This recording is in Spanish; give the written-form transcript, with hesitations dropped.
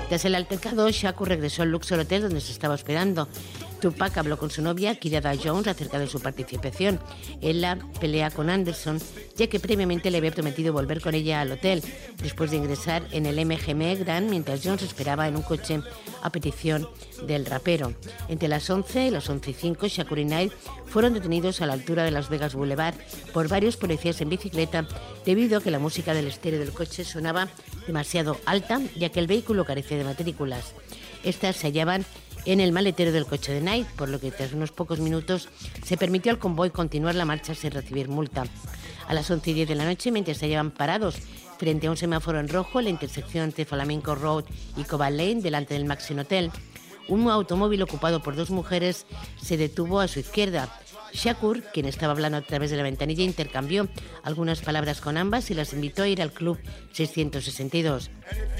Tras el altercado, Shakur regresó al Luxor Hotel donde se estaba hospedando. Tupac habló con su novia, Kidada Jones, acerca de su participación en la pelea con Anderson, ya que previamente le había prometido volver con ella al hotel, después de ingresar en el MGM Grand, mientras Jones esperaba en un coche a petición del rapero. Entre las 11 y las 11:05, Shakur y Knight fueron detenidos a la altura de Las Vegas Boulevard por varios policías en bicicleta, debido a que la música del estéreo del coche sonaba demasiado alta, ya que el vehículo carecía de matrículas. Estas se hallaban en el maletero del coche de Knight, por lo que tras unos pocos minutos se permitió al convoy continuar la marcha sin recibir multa. A las 11:10 de la noche, mientras se hallaban parados frente a un semáforo en rojo en la intersección entre Flamenco Road y Cobalt Lane, delante del Maxim Hotel, un automóvil ocupado por dos mujeres se detuvo a su izquierda. Shakur, quien estaba hablando a través de la ventanilla, intercambió algunas palabras con ambas y las invitó a ir al Club 662.